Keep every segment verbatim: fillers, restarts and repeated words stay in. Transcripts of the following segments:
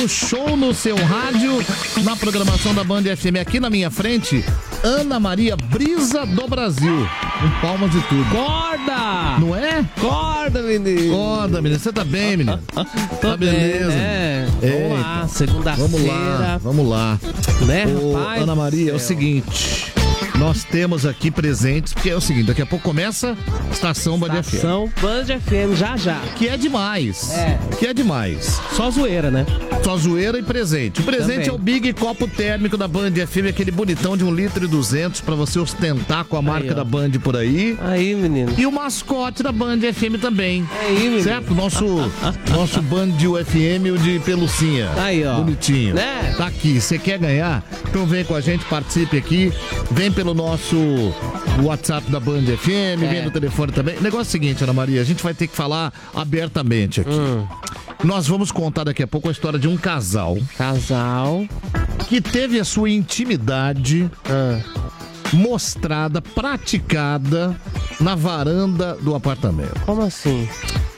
no show no seu rádio, na programação da Band F M. Aqui na minha frente, Ana Maria Brisa do Brasil. Com palmas e tudo. Corda! Não é? Corda, menino! Corda, menino. Você tá bem, menino? Tô Tá bem, beleza? né? Vamos lá, segunda-feira. Vamos lá, vamos lá. Né, Ô, rapaz? Ana Maria, é o Céu. seguinte... Nós temos aqui presentes, porque é o seguinte, daqui a pouco começa a Estação Band F M. Estação Band F M, já já. Que é demais. É. Que é demais. Só zoeira, né? Só zoeira e presente. O presente Também. é o Big Copo Térmico da Band F M, aquele bonitão de um litro e duzentos pra você ostentar com a marca ó. da Band por aí. Aí, menino. E o mascote da Band F M também. Aí, menino. Certo? Nosso, nosso Band U F M, o de pelucinha. Aí, ó. Bonitinho. Né? Tá aqui. Você quer ganhar? Então vem com a gente, participe aqui. Vem pelo nosso WhatsApp da Band F M, É. vem no telefone também. O negócio é o seguinte, Ana Maria, a gente vai ter que falar abertamente aqui. Hum. Nós vamos contar daqui a pouco a história de um casal Casal. que teve a sua intimidade Ah. mostrada, praticada na varanda do apartamento. Como assim?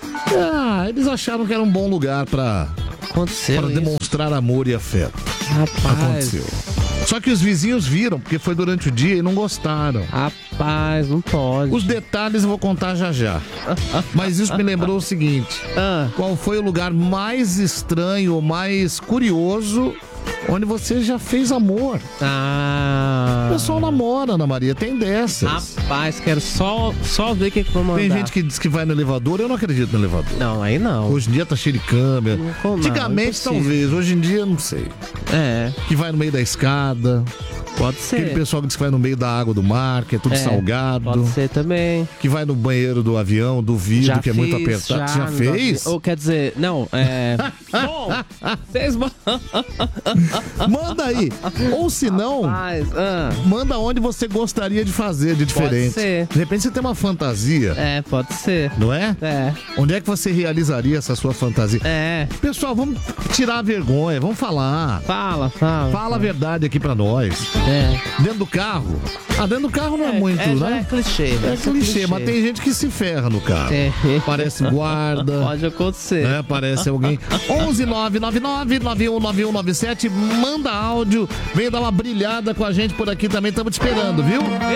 Ah, eles acharam que era um bom lugar pra, Aconteceu pra isso? demonstrar amor e afeto. Rapaz. Aconteceu. Só que os vizinhos viram, porque foi durante o dia e não gostaram. Rapaz, não pode. Os detalhes eu vou contar já já. Mas isso me lembrou o seguinte: Ah. qual foi o lugar mais estranho, mais curioso, onde você já fez amor? Ah. O pessoal namora, Ana Maria, tem dessas. Rapaz, quero só, só ver o que que vão mandar. Tem gente que diz que vai no elevador, eu não acredito no elevador. Não, aí não. Hoje em dia tá cheio de câmera. Não, Antigamente, impossível. talvez, hoje em dia, não sei. É, Que vai no meio da escada. pode Aquele ser. pessoal que diz que vai no meio da água do mar, que é tudo É, salgado. Pode ser também. Que vai no banheiro do avião, do vidro, Já que é muito fiz, apertado. Já, no fez? avi- Ou quer dizer, não, é. Bom, vocês vão. Manda aí. Ou se não, Rapaz, ah, manda onde você gostaria de fazer de diferente. ser. De repente você tem uma fantasia, é, pode ser. não é? É, Onde é que você realizaria essa sua fantasia? é. Pessoal, vamos tirar a vergonha, vamos falar. Fala, fala. Fala a verdade aqui pra nós. É. Dentro do carro. Ah, dentro do carro não é, muito, é, já né? é clichê. É isso clichê, mas tem gente que se ferra no carro. É. Parece guarda. Pode acontecer. Né? Parece alguém. onze nove nove nove nove um nove um nove sete. Manda áudio. Vem dar uma brilhada com a gente por aqui também. Estamos te esperando, viu?